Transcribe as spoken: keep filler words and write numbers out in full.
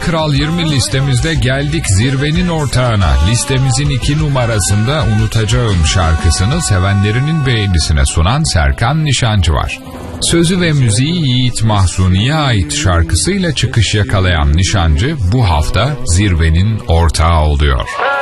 Kral yirmi listemizde geldik zirvenin ortağına. Listemizin iki numarasında Unutacağım şarkısını sevenlerinin beğenisine sunan Serkan Nişancı var. Sözü ve müziği Yiğit Mahzuni'ye ait şarkısıyla çıkış yakalayan Nişancı bu hafta zirvenin ortağı oluyor.